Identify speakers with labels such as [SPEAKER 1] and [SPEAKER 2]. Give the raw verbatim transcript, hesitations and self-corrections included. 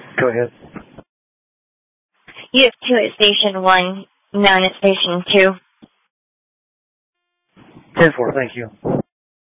[SPEAKER 1] Go ahead.
[SPEAKER 2] You have two at station one, nine at station two.
[SPEAKER 1] ten four, thank you.